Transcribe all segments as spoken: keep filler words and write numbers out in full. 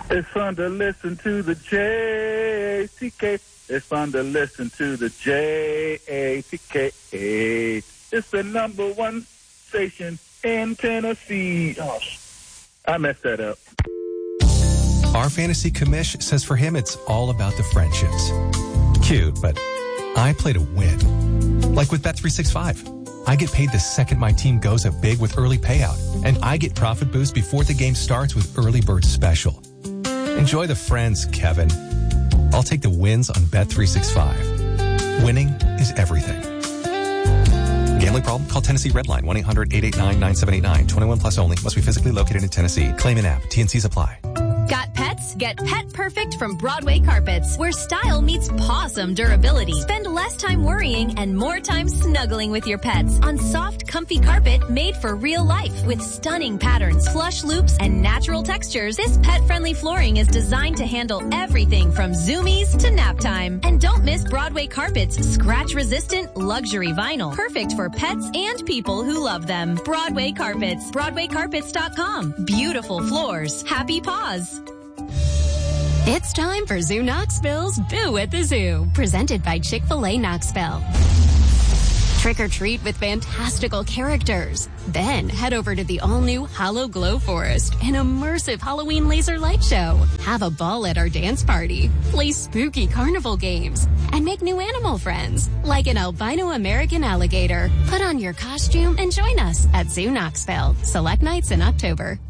It's fun to listen to the J A C K. It's fun to listen to the J A C K. It's the number one station in Tennessee. Oh, I messed that up. Our fantasy commish says for him it's all about the friendships. Cute, but I play to win. Like with Bet three sixty-five. I get paid the second my team goes up big with early payout, and I get profit boost before the game starts with Early Bird Special. Enjoy the friends, Kevin. I'll take the wins on Bet three sixty-five. Winning is everything. Gambling problem? Call Tennessee Redline, one eight hundred eight eight nine nine seven eight nine. twenty-one plus only. Must be physically located in Tennessee. Claim an app. T N Cs apply. Got pets? Get Pet Perfect from Broadway Carpets, where style meets pawsome durability. Spend less time worrying and more time snuggling with your pets on soft, comfy carpet made for real life with stunning patterns, plush loops, and natural textures. This pet-friendly flooring is designed to handle everything from zoomies to nap time. And don't miss Broadway Carpets' scratch-resistant luxury vinyl, perfect for pets and people who love them. Broadway Carpets, broadway carpets dot com. Beautiful floors, happy paws. It's time for Zoo Knoxville's Boo at the Zoo, presented by Chick-fil-A Knoxville. Trick or treat with fantastical characters. Then head over to the all-new Hollow Glow Forest, an immersive Halloween laser light show. Have a ball at our dance party, play spooky carnival games, and make new animal friends, like an albino American alligator. Put on your costume and join us at Zoo Knoxville. Select nights in October.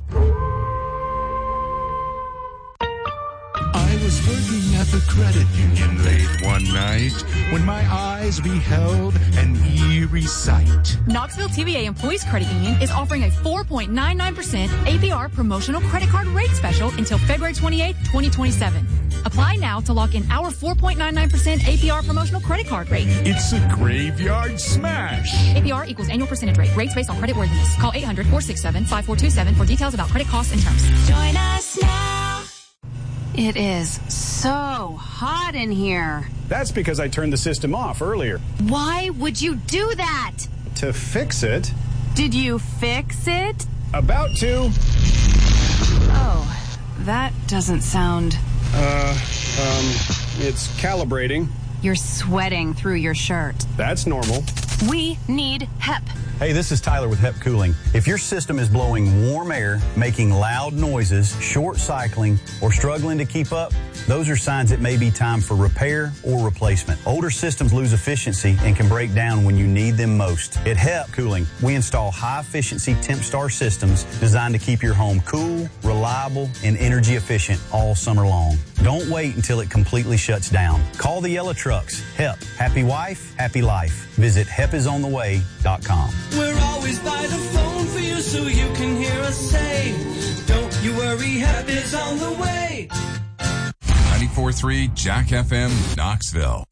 I was working at the credit union late one night when my eyes beheld an eerie sight. Knoxville T V A Employees Credit Union is offering a four point nine nine percent A P R promotional credit card rate special until February twenty-eighth, twenty twenty-seven. Apply now to lock in our four point nine nine percent A P R promotional credit card rate. It's a graveyard smash. A P R equals annual percentage rate. Rates based on credit worthiness. Call eight hundred, four six seven, five four two seven for details about credit costs and terms. Join us now. It is so hot in here. That's because I turned the system off earlier. Why would you do that? To fix it. Did you fix it? About to. Oh, that doesn't sound... Uh, um, it's calibrating. You're sweating through your shirt. That's normal. We need H E P. Hey, this is Tyler with H E P Cooling. If your system is blowing warm air, making loud noises, short cycling, or struggling to keep up, those are signs it may be time for repair or replacement. Older systems lose efficiency and can break down when you need them most. At H E P Cooling, we install high-efficiency TempStar systems designed to keep your home cool, reliable, and energy efficient all summer long. Don't wait until it completely shuts down. Call the yellow trucks. H E P. Happy wife, happy life. Visit hep is on the way dot com. We're always by the phone for you so you can hear us say, don't you worry, H E P is on the way. ninety-four point three Jack F M, Knoxville.